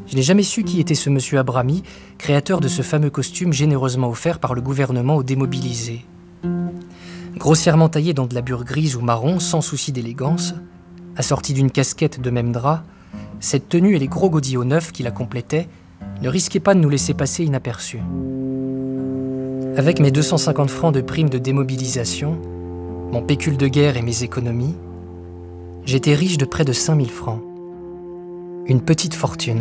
Je n'ai jamais su qui était ce monsieur Abrami, créateur de ce fameux costume généreusement offert par le gouvernement aux démobilisés. Grossièrement taillé dans de la bure grise ou marron, sans souci d'élégance, assorti d'une casquette de même drap, cette tenue et les gros godillots neufs qui la complétaient ne risquaient pas de nous laisser passer inaperçus. Avec mes 250 francs de prime de démobilisation, mon pécule de guerre et mes économies, j'étais riche de près de 5000 francs. Une petite fortune.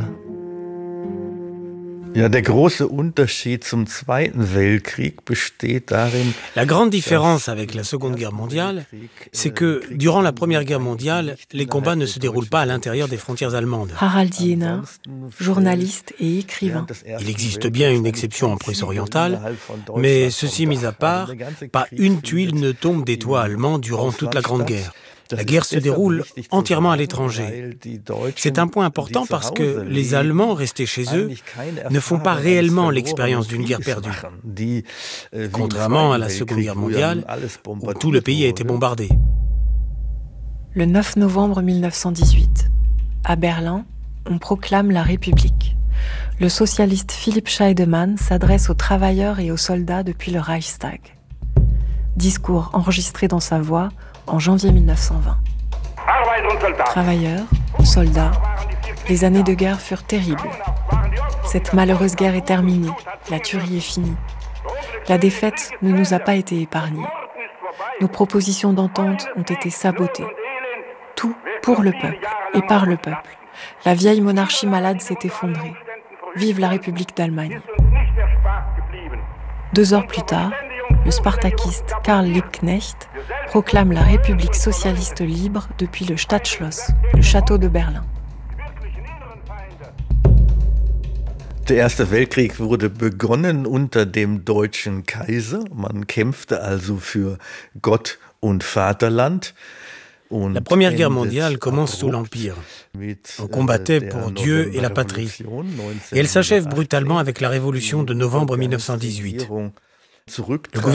Ja, der große Unterschied zum Zweiten Weltkrieg besteht darin. La grande différence avec la Seconde Guerre mondiale, c'est que durant la Première Guerre mondiale, les combats ne se déroulent pas à l'intérieur des frontières allemandes. Harald Jehner, journaliste et écrivain. Il existe bien une exception en Prusse orientale, mais ceci mis à part, pas une tuile ne tombe des toits allemands durant toute la Grande Guerre. La guerre se déroule entièrement à l'étranger. C'est un point important parce que les Allemands restés chez eux ne font pas réellement l'expérience d'une guerre perdue. Contrairement à la Seconde Guerre mondiale, où tout le pays a été bombardé. Le 9 novembre 1918, à Berlin, on proclame la République. Le socialiste Philipp Scheidemann s'adresse aux travailleurs et aux soldats depuis le Reichstag. Discours enregistré dans sa voix en janvier 1920. Travailleurs, soldats, les années de guerre furent terribles. Cette malheureuse guerre est terminée, la tuerie est finie. La défaite ne nous a pas été épargnée. Nos propositions d'entente ont été sabotées. Tout pour le peuple et par le peuple. La vieille monarchie malade s'est effondrée. Vive la République d'Allemagne. 2 heures plus tard, le spartakiste Karl Liebknecht proclame la République socialiste libre depuis le Stadtschloss, le château de Berlin. Der Erste Weltkrieg wurde begonnen unter dem deutschen Kaiser. Man kämpfte also für Gott und Vaterland. La Première Guerre mondiale commence sous l'Empire. On combattait pour Dieu et la patrie. Et elle s'achève brutalement avec la Révolution de novembre 1918. Le